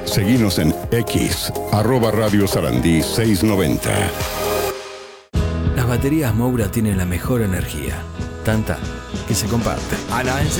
Seguinos en X, @Radio Sarandí 690. Las baterías Moura tienen la mejor energía, tanta que se comparte. A 9